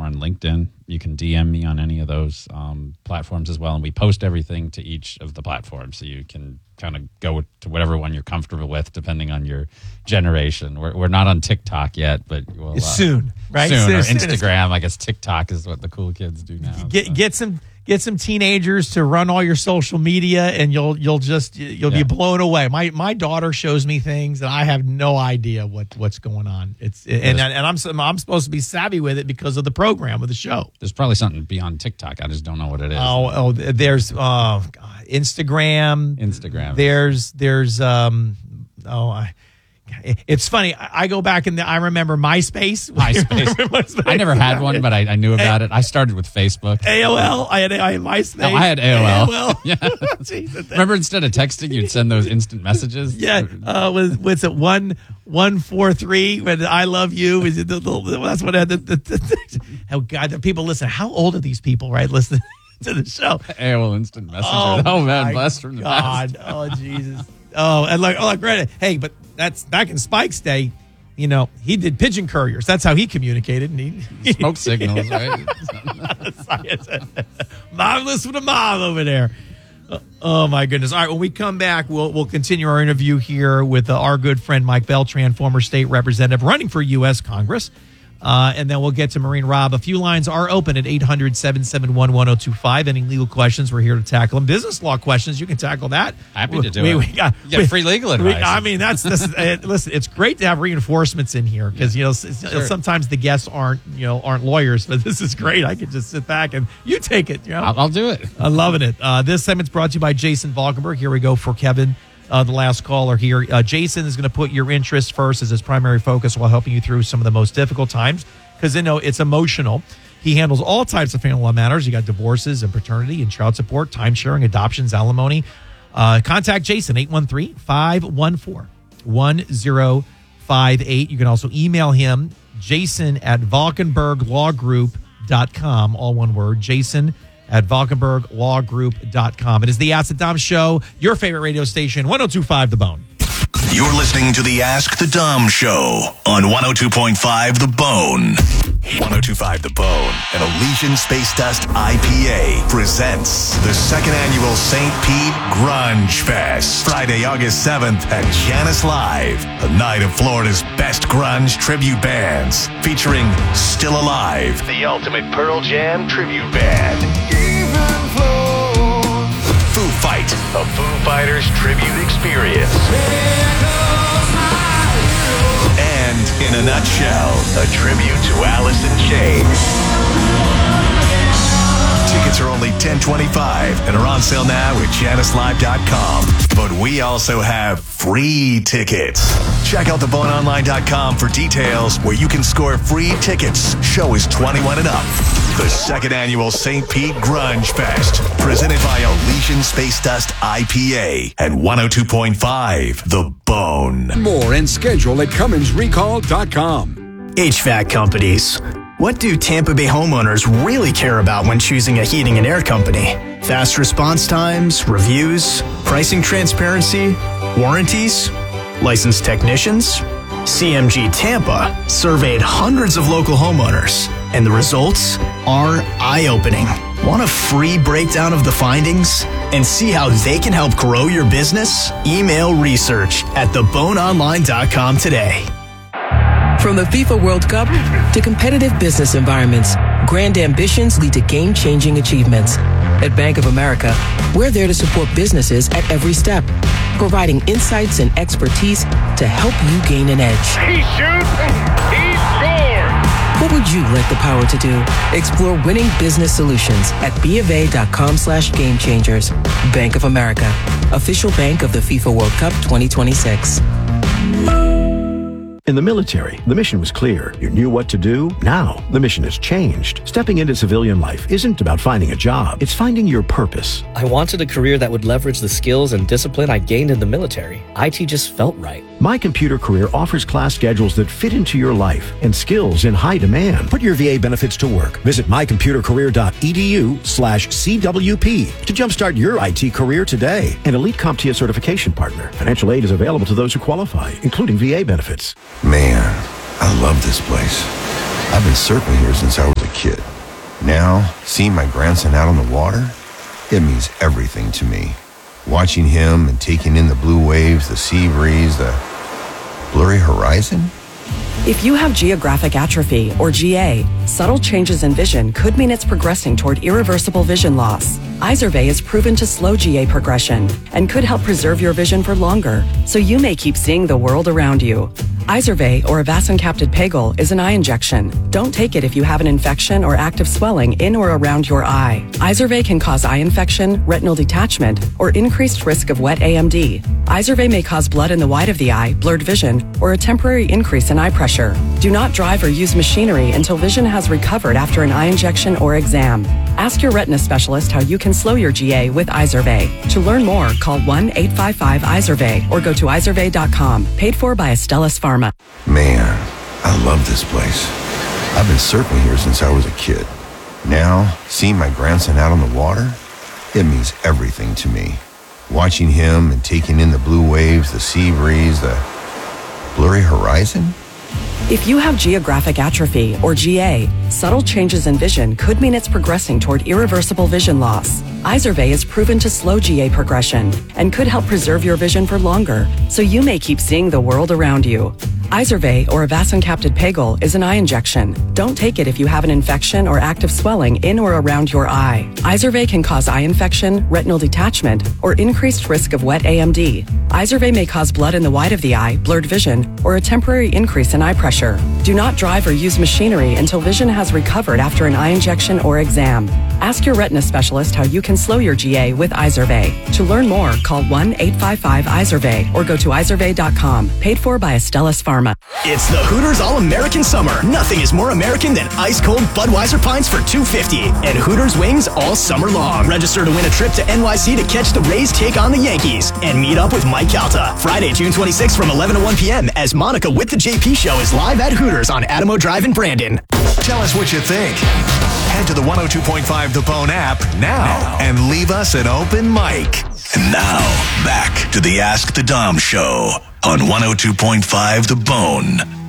or on LinkedIn. You can DM me on any of those platforms as well. And we post everything to each of the platforms. So you can kind of go to whatever one you're comfortable with, depending on your generation. We're not on TikTok yet, but we'll soon, right? Soon, or Instagram. I guess TikTok is what the cool kids do now. Get some teenagers to run all your social media, and you'll be blown away. My daughter shows me things that I have no idea what's going on. And I'm supposed to be savvy with it because of the program of the show. There's probably something beyond TikTok. I just don't know what it is. There's Instagram. It's funny. I go back and I remember MySpace. I never had one, but I knew about it. I started with Facebook. AOL. I had MySpace. No, I had AOL. Yeah. Jeez, remember, instead of texting, you'd send those instant messages. Yeah. What's it? 143 when I love you. Is it that's what I had. Oh God, the people listen. How old are these people? Right, listen to the show. AOL instant messenger. Oh man, blessed from the past. Oh Jesus. Oh, and like Reddit. Hey, but that's back in Spike's day. You know, he did pigeon couriers. That's how he communicated. And he smoke signals, right? Marvelous with a mom over there. Oh my goodness! All right, when we come back, we'll continue our interview here with our good friend Mike Beltran, former state representative running for U.S. Congress. And then we'll get to Marine Rob. A few lines are open at 800-771-1025. Any legal questions, we're here to tackle them. Business law questions, you can tackle that. Happy to do it. You get free legal advice. I mean, listen, it's great to have reinforcements in here because, sometimes the guests aren't lawyers, but this is great. I can just sit back and you take it. I'll do it. I'm loving it. This segment's brought to you by Jason Valkenburg. Here we go for Kevin. The last caller here. Jason is going to put your interest first as his primary focus while helping you through some of the most difficult times because it's emotional. He handles all types of family law matters. You got divorces and paternity and child support, time sharing, adoptions, alimony. Contact Jason, 813-514-1058. You can also email him, jason@valkenburglawgroup.com, all one word, jason@valkenburglawgroup.com. It is the Ask the Dom Show, your favorite radio station, 102.5 The Bone. You're listening to the Ask the Dom Show on 102.5 The Bone. 102.5 The Bone and Elysian Space Dust IPA presents the second annual St. Pete Grunge Fest. Friday, August 7th at Janice Live, a night of Florida's best grunge tribute bands, featuring Still Alive, the ultimate Pearl Jam tribute band. Foo Fight, a Foo Fighters tribute experience. And in a nutshell, a tribute to Alice in Chains. Tickets are only $10.25 and are on sale now at JaniceLive.com. But we also have free tickets. Check out theboneonline.com for details where you can score free tickets. Show is 21 and up. The second annual St. Pete Grunge Fest, presented by Elysian Space Dust IPA and 102.5 The Bone. More and schedule at CumminsRecall.com. HVAC companies. What do Tampa Bay homeowners really care about when choosing a heating and air company? Fast response times, reviews, pricing transparency, warranties, licensed technicians? CMG Tampa surveyed hundreds of local homeowners, and the results are eye-opening. Want a free breakdown of the findings and see how they can help grow your business? Email research@theboneonline.com today. From the FIFA World Cup to competitive business environments, grand ambitions lead to game-changing achievements. At Bank of America, we're there to support businesses at every step, providing insights and expertise to help you gain an edge. He shoots, he scores! What would you like the power to do? Explore winning business solutions at BofA.com/gamechangers. Bank of America, official bank of the FIFA World Cup 2026. In the military, the mission was clear. You knew what to do. Now, the mission has changed. Stepping into civilian life isn't about finding a job. It's finding your purpose. I wanted a career that would leverage the skills and discipline I gained in the military. IT just felt right. My Computer Career offers class schedules that fit into your life and skills in high demand. Put your VA benefits to work. Visit mycomputercareer.edu/CWP to jumpstart your IT career today. An elite CompTIA certification partner. Financial aid is available to those who qualify, including VA benefits. Man, I love this place. I've been surfing here since I was a kid. kid. Now, seeing my grandson out on the water, it means everything to me. Watching him and taking in the blue waves, the sea breeze, the blurry horizon. If you have geographic atrophy, or GA, subtle changes in vision could mean it's progressing toward irreversible vision loss. Izervay is proven to slow GA progression and could help preserve your vision for longer, so you may keep seeing the world around you. Izervay, or avacincaptad pegol, is an eye injection. Don't take it if you have an infection or active swelling in or around your eye. Izervay can cause eye infection, retinal detachment, or increased risk of wet AMD. Izervay may cause blood in the white of the eye, blurred vision, or a temporary increase in eye pressure. Do not drive or use machinery until vision has recovered after an eye injection or exam. Ask your retina specialist how you can slow your GA with Izervay. To learn more, call 1-855-IZERVAY or go to izervay.com. Paid for by Astellas Pharma. Man, I love this place. I've been surfing here since I was a kid. Now, seeing my grandson out on the water, it means everything to me. Watching him and taking in the blue waves, the sea breeze, the blurry horizon. If you have geographic atrophy, or GA, subtle changes in vision could mean it's progressing toward irreversible vision loss. Izervay is proven to slow GA progression and could help preserve your vision for longer, so you may keep seeing the world around you. Izervay, or avacincaptad pegol, is an eye injection. Don't take it if you have an infection or active swelling in or around your eye. Izervay can cause eye infection, retinal detachment, or increased risk of wet AMD. Izervay may cause blood in the white of the eye, blurred vision, or a temporary increase in eye pressure. Do not drive or use machinery until vision has recovered after an eye injection or exam. Ask your retina specialist how you can slow your GA with Izervay. To learn more, call 1-855-IZERVAY or go to izervay.com. Paid for by Astellas Pharma. It's the Hooters All-American Summer. Nothing is more American than ice-cold Budweiser pints for $2.50 and Hooters wings all summer long. Register to win a trip to NYC to catch the Rays take on the Yankees and meet up with Mike Calta. Friday, June 26th from 11 to 1 p.m. as Monica with the JP Show is live at Hooters on Adamo Drive in Brandon. Tell us what you think. Head to the 102.5 The Bone app now and leave us an open mic. And now, back to the Ask the Dom Show on 102.5 The Bone.